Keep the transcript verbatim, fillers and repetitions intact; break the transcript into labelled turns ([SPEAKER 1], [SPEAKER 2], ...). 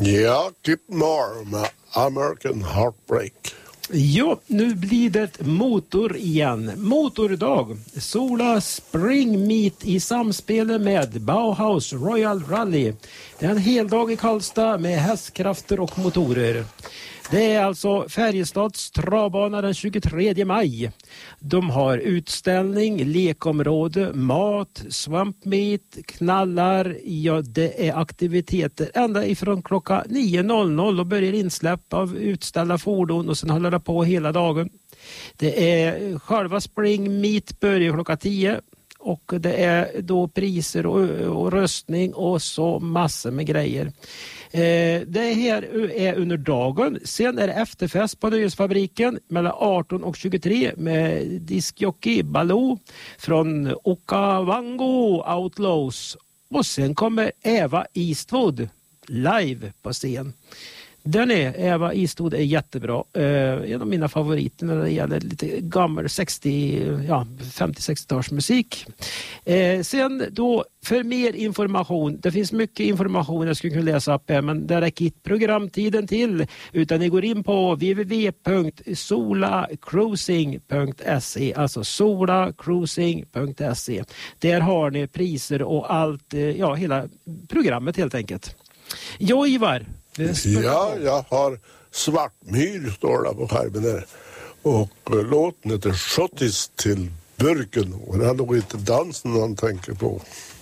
[SPEAKER 1] Ja, Kip Moore med American Heartbreak.
[SPEAKER 2] Ja, nu blir det motor igen. Motordag. Sola Spring Meet i samspel med Bauhaus Royal Rally. Det är en hel dag i Karlstad med hästkrafter och motorer. Det är alltså Färjestads travbana den tjugotredje maj. De har utställning, lekområde, mat, swamp meet, knallar. Ja, det är aktiviteter ända ifrån klockan nio och börjar insläpp av utställda fordon och sen håller det på hela dagen. Det är själva Spring Meet börjar klockan tio. Och det är då priser och, och röstning och så massor med grejer. Eh, det här är under dagen. Sen är det efterfest på Nöjesfabriken mellan arton och tjugotre med diskjockey Baloo från Okavango Outlaws. Och sen kommer Eva Eastwood live på scen. Den är, Eva Eastwood är jättebra. Eh, en av mina favoriter när det gäller lite gammal sextio, ja, femtio-sextio-tals musik. Eh, sen då, för mer information, det finns mycket information jag skulle kunna läsa upp här, men det räcker inte programtiden till, utan ni går in på w w w punkt sola cruising punkt se, alltså sola cruising punkt se. Där har ni priser och allt, ja, hela programmet helt enkelt. Ja, Ivar.
[SPEAKER 1] Ja, jag har Svartmyr står där på skärmen där. Och uh, låten heter Schottis till burken. Och det är nog inte dansen han tänker på.